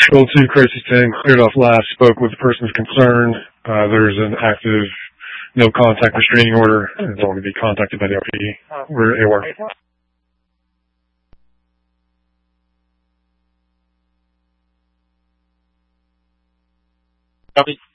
Control 2, Crisis 10, cleared off last, spoke with the persons concerned. There's an active no contact restraining order. It's only to be contacted by the RP. We're AWAR. Copy.